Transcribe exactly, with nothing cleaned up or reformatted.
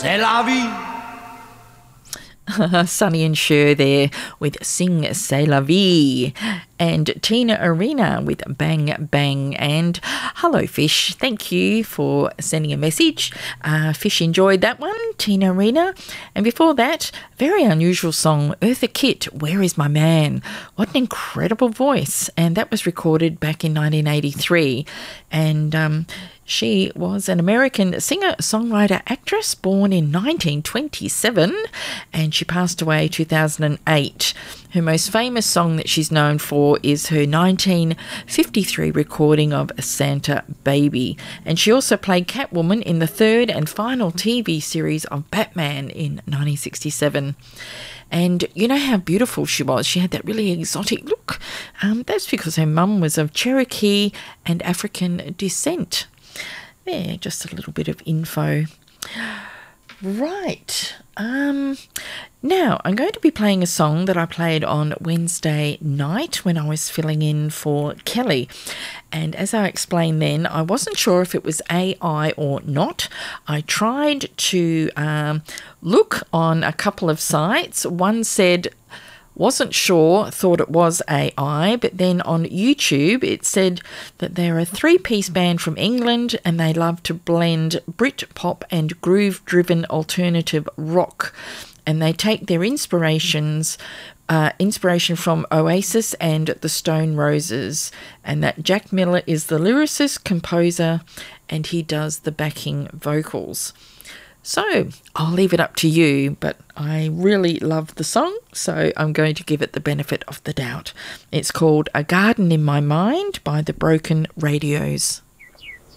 C'est la vie. Sonny and Cher there with Sing C'est La Vie, and Tina Arena with Bang Bang. And hello Fish, thank you for sending a message. uh, Fish enjoyed that one, Tina Arena. And before that, very unusual song, Eartha Kitt, Where Is My Man? What an incredible voice. And that was recorded back in nineteen eighty-three. And um she was an American singer, songwriter, actress born in nineteen twenty-seven, and she passed away in two thousand eight. Her most famous song that she's known for is her nineteen fifty-three recording of Santa Baby. And she also played Catwoman in the third and final T V series of Batman in nineteen sixty-seven. And you know how beautiful she was. She had that really exotic look. Um, that's because her mum was of Cherokee and African descent. There, just a little bit of info. Right. Um, now, I'm going to be playing a song that I played on Wednesday night when I was filling in for Kelly. And as I explained then, I wasn't sure if it was A I or not. I tried to um, look on a couple of sites. One said, wasn't sure, thought it was A I, but then on YouTube it said that they're a three-piece band from England and they love to blend Brit pop and groove-driven alternative rock. And they take their inspirations, uh, inspiration from Oasis and the Stone Roses, and that Jack Miller is the lyricist, composer, and he does the backing vocals. So I'll leave it up to you, but I really love the song, so I'm going to give it the benefit of the doubt. It's called A Garden in My Mind by the Broken Radios.